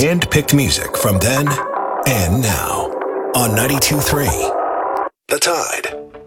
Hand-picked music from then and now on 92.3 The Tide.